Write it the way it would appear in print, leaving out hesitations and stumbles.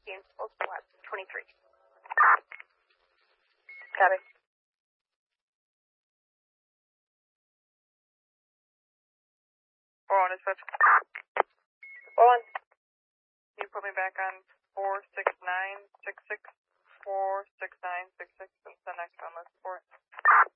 Full squad 23. Copy. On dispatch. On. You put me back on 46966. 46966. That's the next on the report.